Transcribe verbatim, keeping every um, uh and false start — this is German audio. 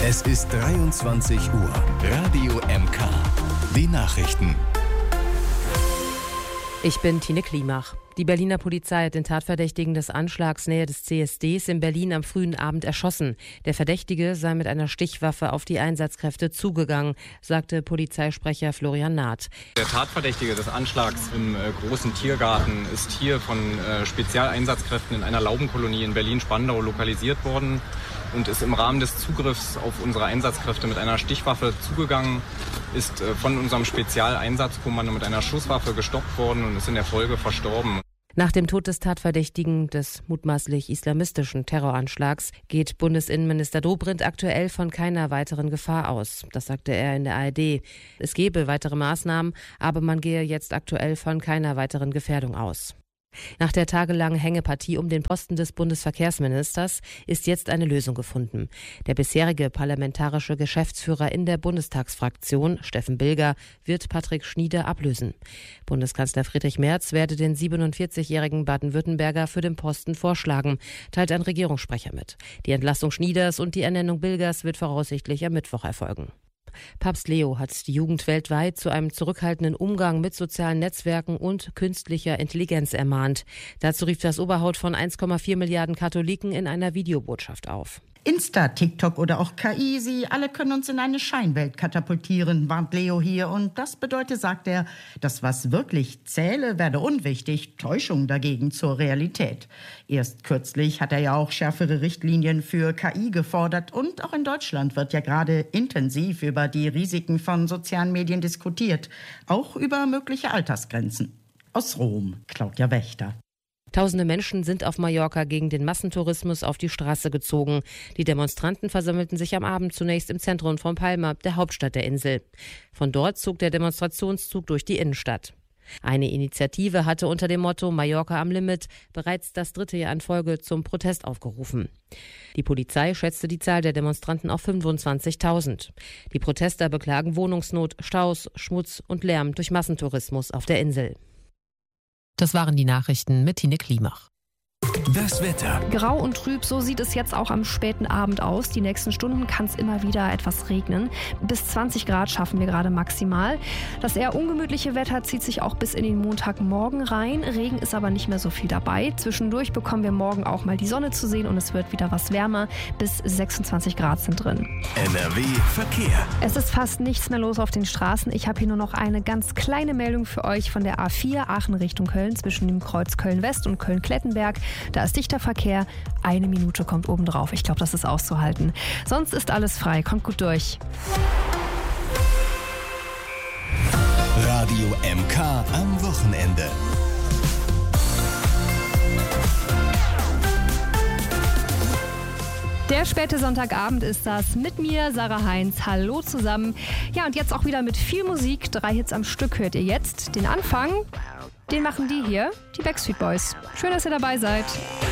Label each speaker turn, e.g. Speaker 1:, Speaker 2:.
Speaker 1: Es ist dreiundzwanzig Uhr. Radio M K. Die Nachrichten.
Speaker 2: Ich bin Tine Klimach. Die Berliner Polizei hat den Tatverdächtigen des Anschlags nähe des C S Ds in Berlin am frühen Abend erschossen. Der Verdächtige sei mit einer Stichwaffe auf die Einsatzkräfte zugegangen, sagte Polizeisprecher Florian Naht.
Speaker 3: Der Tatverdächtige des Anschlags im äh, großen Tiergarten ist hier von äh, Spezialeinsatzkräften in einer Laubenkolonie in Berlin-Spandau lokalisiert worden und ist im Rahmen des Zugriffs auf unsere Einsatzkräfte mit einer Stichwaffe zugegangen, ist äh, von unserem Spezialeinsatzkommando mit einer Schusswaffe gestoppt worden und ist in der Folge verstorben.
Speaker 2: Nach dem Tod des Tatverdächtigen des mutmaßlich islamistischen Terroranschlags geht Bundesinnenminister Dobrindt aktuell von keiner weiteren Gefahr aus. Das sagte er in der A R D. Es gebe weitere Maßnahmen, aber man gehe jetzt aktuell von keiner weiteren Gefährdung aus. Nach der tagelangen Hängepartie um den Posten des Bundesverkehrsministers ist jetzt eine Lösung gefunden. Der bisherige parlamentarische Geschäftsführer in der Bundestagsfraktion, Steffen Bilger, wird Patrick Schnieder ablösen. Bundeskanzler Friedrich Merz werde den siebenundvierzigjährigen Baden-Württemberger für den Posten vorschlagen, teilt ein Regierungssprecher mit. Die Entlassung Schnieders und die Ernennung Bilgers wird voraussichtlich am Mittwoch erfolgen. Papst Leo hat die Jugend weltweit zu einem zurückhaltenden Umgang mit sozialen Netzwerken und künstlicher Intelligenz ermahnt. Dazu rief das Oberhaupt von eins Komma vier Milliarden Katholiken in einer Videobotschaft auf.
Speaker 4: Insta, TikTok oder auch K I, sie alle können uns in eine Scheinwelt katapultieren, warnt Leo hier. Und das bedeutet, sagt er, das, was wirklich zähle, werde unwichtig, Täuschung dagegen zur Realität. Erst kürzlich hat er ja auch schärfere Richtlinien für K I gefordert. Und auch in Deutschland wird ja gerade intensiv über die Risiken von sozialen Medien diskutiert. Auch über mögliche Altersgrenzen. Aus Rom, Claudia Wächter.
Speaker 2: Tausende Menschen sind auf Mallorca gegen den Massentourismus auf die Straße gezogen. Die Demonstranten versammelten sich am Abend zunächst im Zentrum von Palma, der Hauptstadt der Insel. Von dort zog der Demonstrationszug durch die Innenstadt. Eine Initiative hatte unter dem Motto Mallorca am Limit bereits das dritte Jahr in Folge zum Protest aufgerufen. Die Polizei schätzte die Zahl der Demonstranten auf fünfundzwanzigtausend. Die Protester beklagen Wohnungsnot, Staus, Schmutz und Lärm durch Massentourismus auf der Insel. Das waren die Nachrichten mit Tine Klimach.
Speaker 1: Das Wetter.
Speaker 5: Grau und trüb, so sieht es jetzt auch am späten Abend aus. Die nächsten Stunden kann es immer wieder etwas regnen. Bis zwanzig Grad schaffen wir gerade maximal. Das eher ungemütliche Wetter zieht sich auch bis in den Montagmorgen rein. Regen ist aber nicht mehr so viel dabei. Zwischendurch bekommen wir morgen auch mal die Sonne zu sehen und es wird wieder was wärmer. Bis sechsundzwanzig Grad sind drin.
Speaker 1: N R W Verkehr.
Speaker 5: Es ist fast nichts mehr los auf den Straßen. Ich habe hier nur noch eine ganz kleine Meldung für euch von der A vier Aachen Richtung Köln zwischen dem Kreuz Köln-West und Köln-Klettenberg. Da ist dichter Verkehr, eine Minute kommt obendrauf. Ich glaube, das ist auszuhalten. Sonst ist alles frei, kommt gut durch.
Speaker 1: Radio M K am Wochenende.
Speaker 5: Der späte Sonntagabend ist das mit mir, Sarah Heinz. Hallo zusammen. Ja, und jetzt auch wieder mit viel Musik. Drei Hits am Stück hört ihr jetzt. Den Anfang, den machen die hier, die Backstreet Boys. Schön, dass ihr dabei seid.